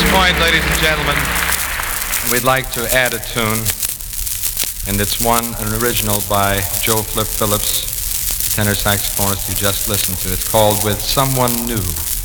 point, ladies and gentlemen, we'd like to add a tune, and it's an original by Joe Flip Phillips, tenor saxophonist you just listened to. It's called With Someone New.